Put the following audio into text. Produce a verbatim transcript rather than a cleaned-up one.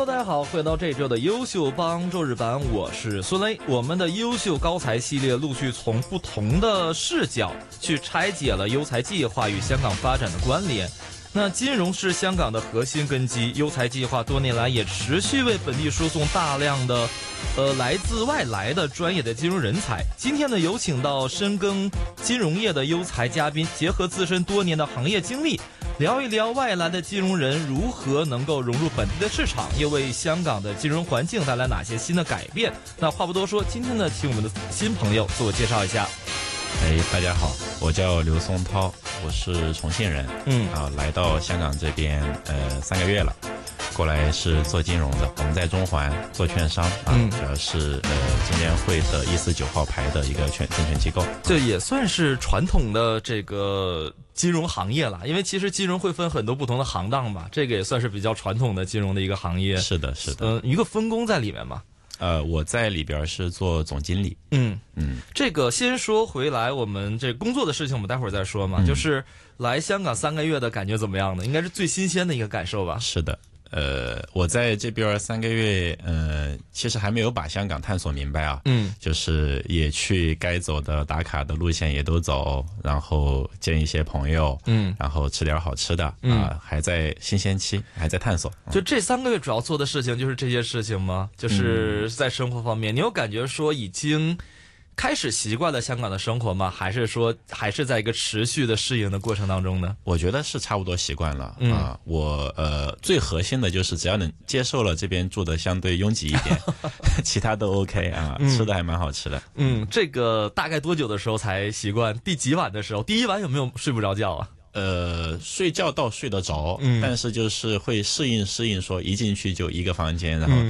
Hello， 大家好，欢迎到这周的优秀帮周日版，我是孙雷。我们的优秀高才系列陆续从不同的视角去拆解了优才计划与香港发展的关联。那金融是香港的核心根基，优才计划多年来也持续为本地输送大量的呃来自外来的专业的金融人才。今天呢，有请到深耕金融业的优才嘉宾，结合自身多年的行业经历，聊一聊外来的金融人如何能够融入本地的市场，又为香港的金融环境带来哪些新的改变。那话不多说，今天呢，请我们的新朋友自我介绍一下。 哎，大家好，我叫刘松涛，我是重庆人，嗯啊，来到香港这边呃三个月了，过来是做金融的，我们在中环做券商啊，嗯、主要是呃证监会的一四九号牌的一个券证券机构， 这也算是传统的这个金融行业了，因为其实金融会分很多不同的行当嘛，这个也算是比较传统的金融的一个行业。 是的，是的， 嗯、呃，一个分工在里面嘛。 呃，我在里边是做总经理。 嗯嗯，这个先说回来，我们这工作的事情我们待会儿再说嘛。嗯、就是来香港三个月的感觉怎么样呢？应该是最新鲜的一个感受吧。 是的。呃，我在这边三个月，呃，其实还没有把香港探索明白啊。嗯，就是也去该走的打卡的路线也都走，然后见一些朋友，嗯，然后吃点好吃的，嗯、啊，还在新鲜期，还在探索。 就这三个月主要做的事情就是这些事情吗？就是在生活方面，嗯、你有感觉说已经开始习惯了香港的生活吗？还是说还是在一个持续的适应的过程当中呢？ 我觉得是差不多习惯了、嗯、啊。我呃最核心的就是只要能接受了这边住的相对拥挤一点，其他都 OK 啊、嗯，吃的还蛮好吃的。 嗯，这个大概多久的时候才习惯？第几晚的时候？第一晚有没有睡不着觉啊？ 呃，睡觉倒睡得着，嗯，但是就是会适应适应，说一进去就一个房间，然后